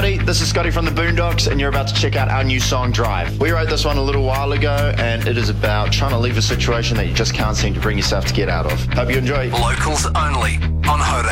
Howdy, this is Scotty from the Boondocks, and you're about to check out our new song, Drive. We wrote this one a little while ago, and it is about trying to leave a situation that you just can't seem to bring yourself to get out of. Hope you enjoy. Locals only on Hoda.